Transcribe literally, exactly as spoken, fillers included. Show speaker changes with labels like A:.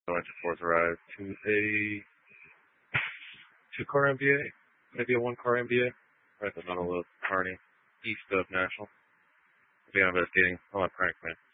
A: So I just authorized to a two-car M B A, maybe a one-car M B A, right at the middle of Kearney, east of National. Be investigating. I'm on prank, man.